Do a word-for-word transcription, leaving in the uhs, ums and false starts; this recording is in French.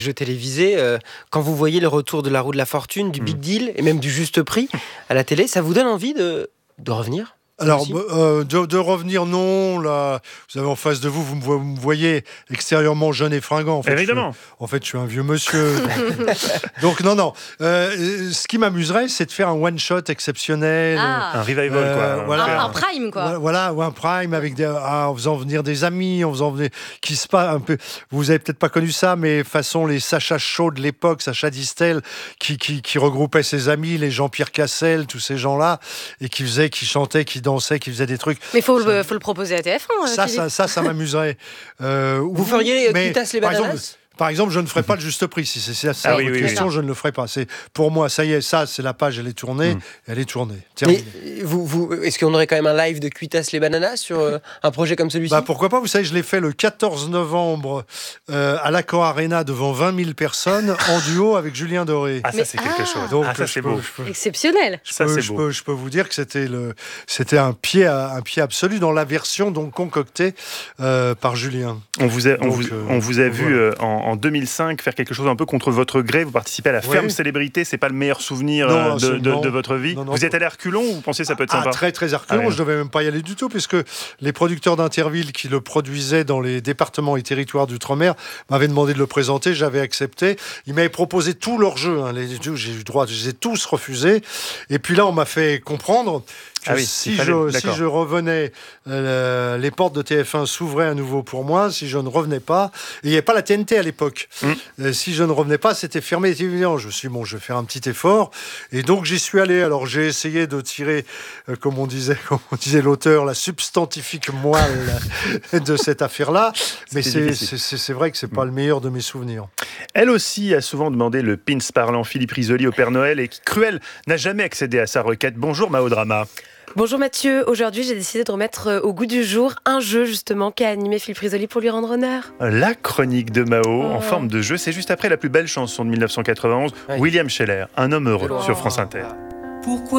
Jeux télévisés, euh, quand vous voyez le retour de la roue de la fortune, du Mmh. Big Deal et même du Juste Prix à la télé, ça vous donne envie de, de revenir ? Alors, Aussi euh, de, de revenir, non. Là, vous avez en face de vous, vous me, vo- vous me voyez extérieurement jeune et fringant. En fait, Évidemment. Je suis, en fait, je suis un vieux monsieur. Donc, non, non. Euh, ce qui m'amuserait, c'est de faire un one-shot exceptionnel. Ah. Un revival, Euh, quoi. voilà. Un, Faire- un prime, quoi. Voilà, Voilà, ou un prime avec des, ah, en faisant venir des amis, en faisant venir qui se passe un peu. Vous avez peut-être pas connu ça, mais façon les Sacha Chaud de l'époque, Sacha Distel, qui, qui, qui regroupait ses amis, les Jean-Pierre Cassel, tous ces gens-là, et qui faisaient, qui chantaient, qui dansaient, qui faisaient des trucs. Mais il faut, le- faut le proposer à T F un. Ça, Philippe. ça, ça, ça m'amuserait. Euh, Vous feriez les mais, Cuitas les par bananas exemple, Par exemple, je ne ferai pas le juste prix. Si c'est ça, Ah oui, votre oui, question, oui. je ne le ferai pas. C'est pour moi, ça y est, ça, c'est la page, elle est tournée, Mm. elle est tournée. Mais Terminée. vous, vous, est-ce qu'on aurait quand même un live de Cuitas les bananas sur euh, un projet comme celui-ci ? Bah pourquoi pas, vous savez, je l'ai fait le quatorze novembre euh, à l'Accor Arena devant vingt mille personnes en duo avec Julien Doré. Ah, ça, Mais- c'est quelque ah. chose. Donc ah, ça, je c'est peux- beau. je peux- Exceptionnel. je Ça, peux- c'est je beau. peux, je peux vous dire que c'était le, c'était un pied, à- un pied absolu dans la version donc concoctée euh, par Julien. On vous a, on Donc, vous, euh, on vous a donc vu voilà. euh, en, en deux mille cinq faire quelque chose un peu contre votre gré. Vous participez à la Ouais. ferme célébrité. C'est pas le meilleur souvenir Non, euh, de, de, absolument. de votre vie. Non, non. Vous êtes allé à reculons ou vous pensez que ça peut être Ah, sympa? très très reculons, Ah oui. je devais même pas y aller du tout puisque les producteurs d'Interville qui le produisaient dans les départements et territoires d'outre-mer m'avaient demandé de le présenter, j'avais accepté. Ils m'avaient proposé tous leurs jeux, hein, les jeux, j'ai eu droit, je les ai tous refusés. Et puis là, on m'a fait comprendre que Ah oui, si, il fallait- je, si d'accord. je revenais, euh, les portes de T F un s'ouvraient à nouveau pour moi. Si je ne revenais pas, et il n'y avait pas la T N T à l'époque. Mm. Euh, si je ne revenais pas, c'était fermé. Et évidemment, je me suis dit, bon, je vais faire un petit effort. Et donc, j'y suis allé. Alors, j'ai essayé de tirer, euh, comme on disait, comme on disait l'auteur, la substantifique moelle de cette affaire-là. Mais C'était c'est, difficile. c'est, c'est, c'est vrai que c'est pas le meilleur de mes souvenirs. Elle aussi a souvent demandé le pins parlant Philippe Risoli au Père Noël et qui, cruel, n'a jamais accédé à sa requête. Bonjour Mao Drama. Bonjour Mathieu, aujourd'hui j'ai décidé de remettre euh, au goût du jour un jeu justement qu'a animé Philippe Risoli pour lui rendre honneur. La chronique de Mao Oh. en forme de jeu, c'est juste après la plus belle chanson de mille neuf cent quatre-vingt-onze, Ouais. William Scheller, Un homme heureux Oh. sur France Inter. Pourquoi